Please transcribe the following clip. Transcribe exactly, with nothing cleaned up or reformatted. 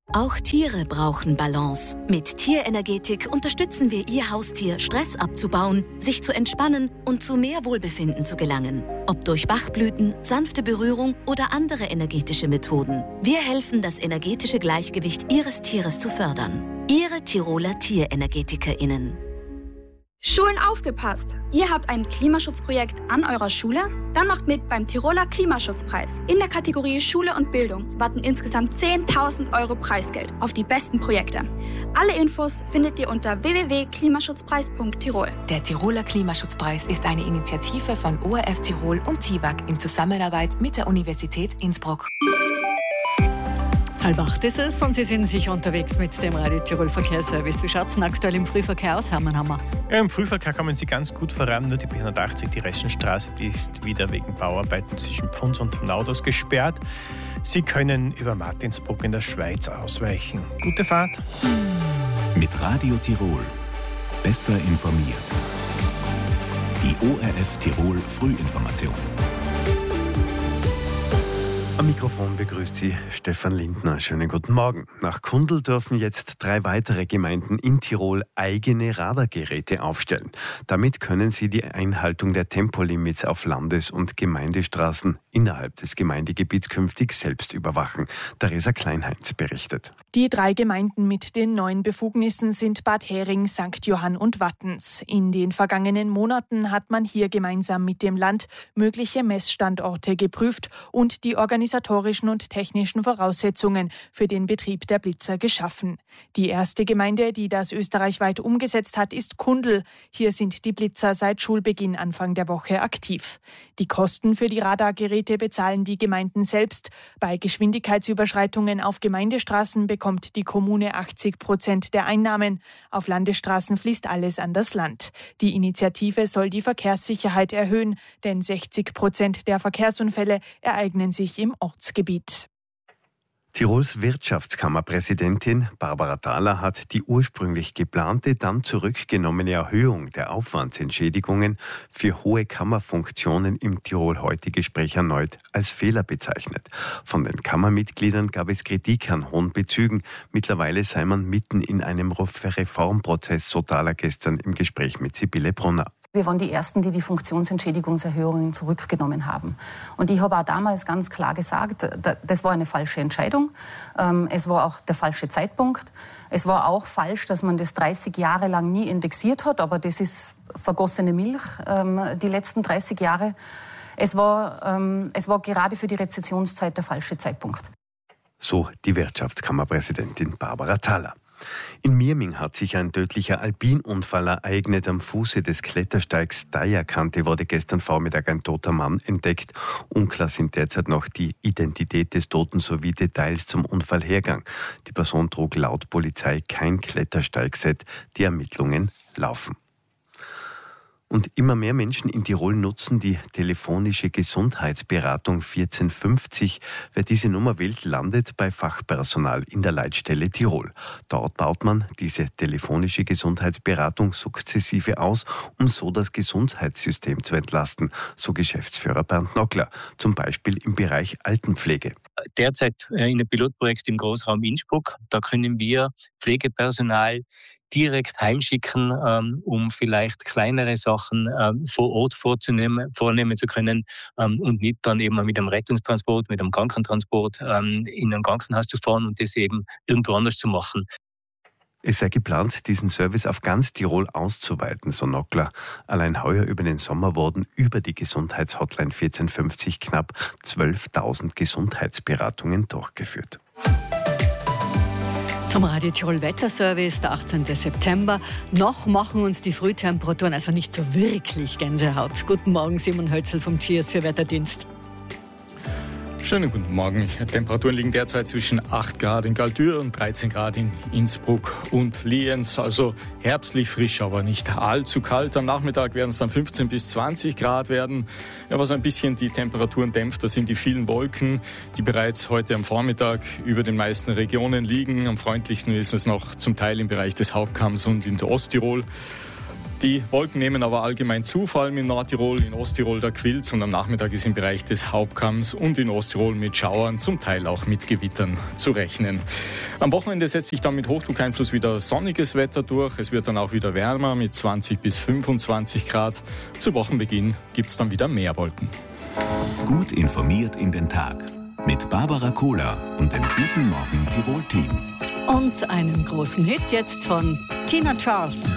Auch Tiere brauchen Balance. Mit Tierenergetik unterstützen wir Ihr Haustier, Stress abzubauen, sich zu entspannen und zu mehr Wohlbefinden zu gelangen. Ob durch Bachblüten, sanfte Berührung oder andere energetische Methoden. Wir helfen, das energetische Gleichgewicht Ihres Tieres zu fördern. Ihre Tiroler TierenergetikerInnen. Schulen aufgepasst! Ihr habt ein Klimaschutzprojekt an eurer Schule? Dann macht mit beim Tiroler Klimaschutzpreis. In der Kategorie Schule und Bildung warten insgesamt zehntausend Euro Preisgeld auf die besten Projekte. Alle Infos findet ihr unter w w w punkt klimaschutzpreis punkt tirol. Der Tiroler Klimaschutzpreis ist eine Initiative von O R F Tirol und T I B A C in Zusammenarbeit mit der Universität Innsbruck. Halb acht ist es und Sie sind sicher unterwegs mit dem Radio Tirol Verkehrsservice. Wie schaut es denn aktuell im Frühverkehr aus, Hermann Hammer? Ja, im Frühverkehr kommen Sie ganz gut voran. Nur die B hundertachtzig, die Reschenstraße, die ist wieder wegen Bauarbeiten zwischen Pfunds und Nauders gesperrt. Sie können über Martinsbruck in der Schweiz ausweichen. Gute Fahrt. Mit Radio Tirol. Besser informiert. Die O R F Tirol Frühinformation. Am Mikrofon begrüßt Sie Stefan Lindner. Schönen guten Morgen. Nach Kundl dürfen jetzt drei weitere Gemeinden in Tirol eigene Radargeräte aufstellen. Damit können sie die Einhaltung der Tempolimits auf Landes- und Gemeindestraßen innerhalb des Gemeindegebiets künftig selbst überwachen. Theresa Kleinheinz berichtet. Die drei Gemeinden mit den neuen Befugnissen sind Bad Hering, Sankt Johann und Wattens. In den vergangenen Monaten hat man hier gemeinsam mit dem Land mögliche Messstandorte geprüft und die organisatorischen und technischen Voraussetzungen für den Betrieb der Blitzer geschaffen. Die erste Gemeinde, die das österreichweit umgesetzt hat, ist Kundl. Hier sind die Blitzer seit Schulbeginn Anfang der Woche aktiv. Die Kosten für die Radargeräte bezahlen die Gemeinden selbst. Bei Geschwindigkeitsüberschreitungen auf Gemeindestraßen bekommt die Kommune achtzig Prozent der Einnahmen. Auf Landesstraßen fließt alles an das Land. Die Initiative soll die Verkehrssicherheit erhöhen, denn sechzig Prozent der Verkehrsunfälle ereignen sich im Ortsgebiet. Tirols Wirtschaftskammerpräsidentin Barbara Thaler hat die ursprünglich geplante, dann zurückgenommene Erhöhung der Aufwandsentschädigungen für hohe Kammerfunktionen im Tirol-Heute-Gespräch erneut als Fehler bezeichnet. Von den Kammermitgliedern gab es Kritik an hohen Bezügen. Mittlerweile sei man mitten in einem Reformprozess, so Thaler gestern im Gespräch mit Sibylle Brunner. Wir waren die Ersten, die die Funktionsentschädigungserhöhungen zurückgenommen haben. Und ich habe auch damals ganz klar gesagt, das war eine falsche Entscheidung. Es war auch der falsche Zeitpunkt. Es war auch falsch, dass man das dreißig Jahre lang nie indexiert hat. Aber das ist vergossene Milch, die letzten dreißig Jahre. Es war, es war gerade für die Rezessionszeit der falsche Zeitpunkt. So die Wirtschaftskammerpräsidentin Barbara Thaler. In Mirming hat sich ein tödlicher Alpinunfall ereignet. Am Fuße des Klettersteigs Dajakante wurde gestern Vormittag ein toter Mann entdeckt. Unklar sind derzeit noch die Identität des Toten sowie Details zum Unfallhergang. Die Person trug laut Polizei kein Klettersteigset. Die Ermittlungen laufen. Und immer mehr Menschen in Tirol nutzen die telefonische Gesundheitsberatung vierzehn fünfzig. Wer diese Nummer wählt, landet bei Fachpersonal in der Leitstelle Tirol. Dort baut man diese telefonische Gesundheitsberatung sukzessive aus, um so das Gesundheitssystem zu entlasten, so Geschäftsführer Bernd Nockler, zum Beispiel im Bereich Altenpflege. Derzeit in einem Pilotprojekt im Großraum Innsbruck. Da können wir Pflegepersonal direkt heimschicken, ähm, um vielleicht kleinere Sachen ähm, vor Ort vorzunehmen, vornehmen zu können ähm, und nicht dann eben mit einem Rettungstransport, mit einem Krankentransport ähm, in ein Krankenhaus zu fahren und das eben irgendwo anders zu machen. Es sei geplant, diesen Service auf ganz Tirol auszuweiten, so Nockler. Allein heuer über den Sommer wurden über die Gesundheitshotline vierzehn fünfzig knapp zwölftausend Gesundheitsberatungen durchgeführt. Zum Radio Tirol Wetterservice, der achtzehnten September. Noch machen uns die Frühtemperaturen also nicht so wirklich Gänsehaut. Guten Morgen, Simon Hölzel vom Cheers für Wetterdienst. Schönen guten Morgen. Temperaturen liegen derzeit zwischen acht Grad in Galtür und dreizehn Grad in Innsbruck und Lienz. Also herbstlich frisch, aber nicht allzu kalt. Am Nachmittag werden es dann fünfzehn bis zwanzig Grad werden. Ja, was ein bisschen die Temperaturen dämpft, das sind die vielen Wolken, die bereits heute am Vormittag über den meisten Regionen liegen. Am freundlichsten ist es noch zum Teil im Bereich des Hauptkamms und in der Osttirol. Die Wolken nehmen aber allgemein zu, vor allem in Nordtirol, in Osttirol da quillt's und am Nachmittag ist im Bereich des Hauptkamms und in Osttirol mit Schauern, zum Teil auch mit Gewittern zu rechnen. Am Wochenende setzt sich dann mit Hochdruckeinfluss wieder sonniges Wetter durch. Es wird dann auch wieder wärmer mit zwanzig bis fünfundzwanzig Grad. Zu Wochenbeginn gibt's dann wieder mehr Wolken. Gut informiert in den Tag mit Barbara Kohler und dem Guten Morgen Tirol-Team. Und einen großen Hit jetzt von Tina Charles.